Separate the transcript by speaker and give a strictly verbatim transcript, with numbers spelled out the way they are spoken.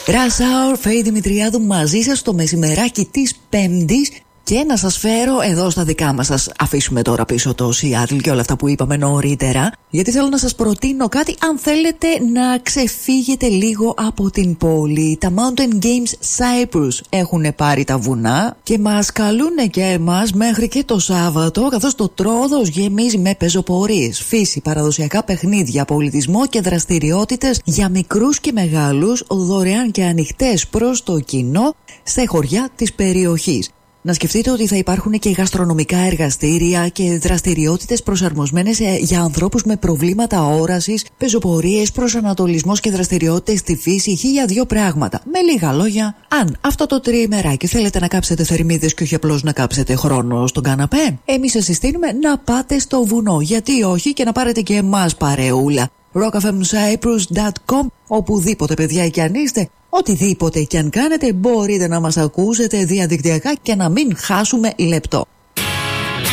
Speaker 1: Rush Hour, Φέη Δημητριάδου μαζί σας το μεσημεράκι της Πέμπτης. Και να σας φέρω εδώ στα δικά μας. Σας αφήσουμε τώρα πίσω το Seattle και όλα αυτά που είπαμε νωρίτερα, γιατί θέλω να σας προτείνω κάτι αν θέλετε να ξεφύγετε λίγο από την πόλη. Τα Mountain Games Cyprus έχουν πάρει τα βουνά και μας καλούν και εμάς μέχρι και το Σάββατο, καθώς το Τρόδος γεμίζει με πεζοπορίες, φύση, παραδοσιακά παιχνίδια, πολιτισμό και δραστηριότητες για μικρούς και μεγάλους, δωρεάν και ανοιχτές προς το κοινό σε χωριά της περιοχής. Να σκεφτείτε ότι θα υπάρχουν και γαστρονομικά εργαστήρια και δραστηριότητες προσαρμοσμένες για ανθρώπους με προβλήματα όρασης, πεζοπορίες, προσανατολισμός και δραστηριότητες στη φύση, χίλια δυο πράγματα. Με λίγα λόγια, αν αυτό το τριημεράκι θέλετε να κάψετε θερμίδες και όχι απλώς να κάψετε χρόνο στον καναπέ, εμείς σας συστήνουμε να πάτε στο βουνό. Γιατί όχι, και να πάρετε και εμάς παρεούλα. rock f m cyprus dot com. Οπουδήποτε, παιδιά, κι αν είστε, οτιδήποτε κι αν κάνετε, μπορείτε να μας ακούσετε διαδικτυακά και να μην χάσουμε λεπτό.